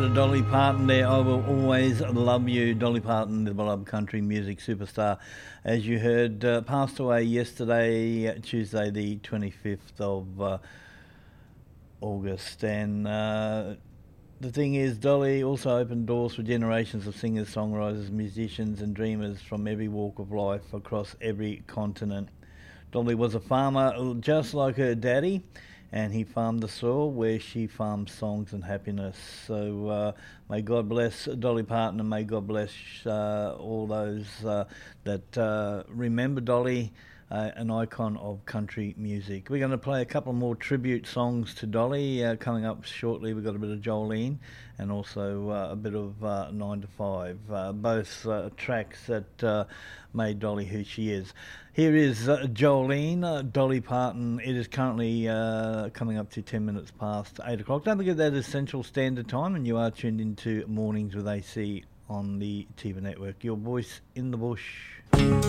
Dolly Parton there, I Will Always Love You. Dolly Parton, the beloved country music superstar, as you heard, passed away yesterday, Tuesday the 25th of August. And the thing is, Dolly also opened doors for generations of singers, songwriters, musicians and dreamers from every walk of life across every continent. Dolly was a farmer just like her daddy, and he farmed the soil where she farmed songs and happiness. So may God bless Dolly Parton, and may God bless all those that remember Dolly, an icon of country music. We're going to play a couple more tribute songs to Dolly coming up shortly. We've got a bit of Jolene and also a bit of 9 to 5, both tracks that made Dolly who she is. Here is Jolene, Dolly Parton. It is currently coming up to 10 minutes past 8 o'clock. Don't forget that is Central Standard Time, and you are tuned into Mornings with AC on the TIFA network. Your voice in the bush.